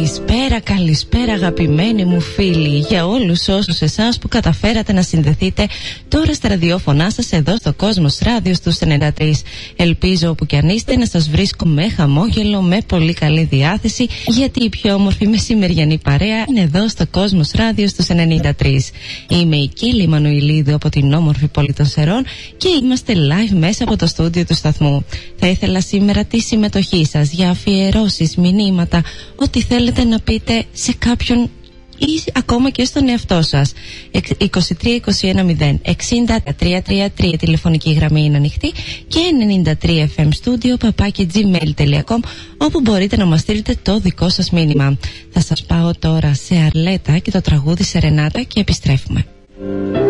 Καλησπέρα αγαπημένοι μου φίλοι, για όλους όσους εσάς που καταφέρατε να συνδεθείτε τώρα στα ραδιόφωνά σας εδώ στο Κόσμος Ράδιο στους 93. Ελπίζω όπου κι αν είστε να σας βρίσκω με χαμόγελο, με πολύ καλή διάθεση, γιατί η πιο όμορφη μεσημεριανή παρέα είναι εδώ στο Κόσμος Ράδιο στους 93. Είμαι η Κίλη Μανουηλίδου από την όμορφη πόλη των Σερών και είμαστε live μέσα από το στούντιο του σταθμού. Θα ήθελα σήμερα τη συμμετοχή σας για αφιερώσεις, μηνύματα, ό,τι θέλετε να πείτε σε κάποιον ή ακόμα και στον εαυτό σας. 23-21-0-60-333 τηλεφωνική γραμμή είναι ανοιχτή και 93 FM Studio @gmail.com, όπου μπορείτε να μας στείλετε το δικό σας μήνυμα. Θα σας πάω τώρα σε Αρλέτα και το τραγούδι Σερενάτα και επιστρέφουμε.